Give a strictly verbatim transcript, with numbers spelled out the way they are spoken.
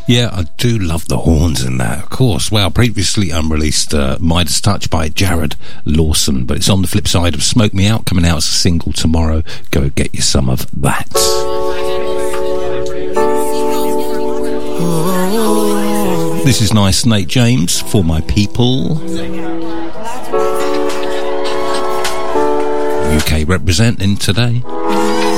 Yeah, I do love the horns in that, of course. Well, previously unreleased uh, Midas Touch by Jared Lawson, but it's on the flip side of Smoke Me Out, coming out as a single tomorrow. Go get you some of that. This is nice, Nate James, For My People. U K representing today.